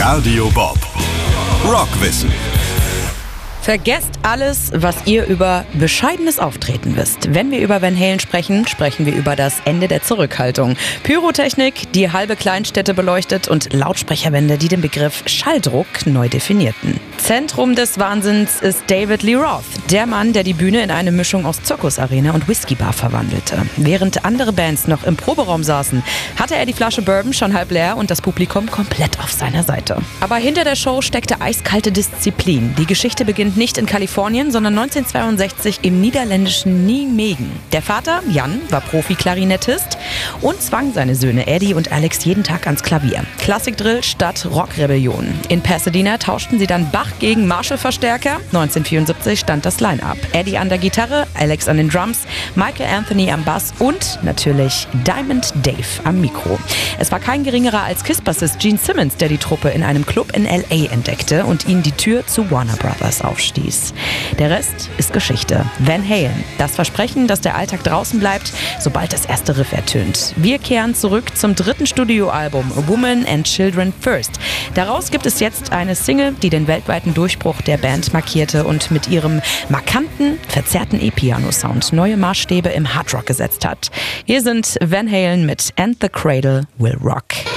Radio Bob. Rockwissen. Vergesst alles, was ihr über bescheidenes Auftreten wisst. Wenn wir über Van Halen sprechen, sprechen wir über das Ende der Zurückhaltung. Pyrotechnik, die halbe Kleinstädte beleuchtet und Lautsprecherwände, die den Begriff Schalldruck neu definierten. Zentrum des Wahnsinns ist David Lee Roth, der Mann, der die Bühne in eine Mischung aus Zirkusarena und Whiskybar verwandelte. Während andere Bands noch im Proberaum saßen, hatte er die Flasche Bourbon schon halb leer und das Publikum komplett auf seiner Seite. Aber hinter der Show steckte eiskalte Disziplin. Die Geschichte beginnt nicht in Kalifornien, sondern 1962 im niederländischen Nijmegen. Der Vater, Jan, war Profi-Klarinettist und zwang seine Söhne Eddie und Alex jeden Tag ans Klavier. Klassikdrill statt Rockrebellion. In Pasadena tauschten sie dann Bach gegen Marshall-Verstärker. 1974 stand das Line-Up. Eddie an der Gitarre, Alex an den Drums, Michael Anthony am Bass und natürlich Diamond Dave am Mikro. Es war kein geringerer als KISS-Bassist Gene Simmons, der die Truppe in einem Club in L.A. entdeckte und ihnen die Tür zu Warner Brothers aufstieß. Der Rest ist Geschichte. Van Halen, das Versprechen, dass der Alltag draußen bleibt, sobald das erste Riff ertönt. Wir kehren zurück zum dritten Studioalbum Women and Children First. Daraus gibt es jetzt eine Single, die den weltweiten Durchbruch der Band markierte und mit ihrem markanten, verzerrten E-Piano-Sound neue Maßstäbe im Hardrock gesetzt hat. Hier sind Van Halen mit And the Cradle Will Rock.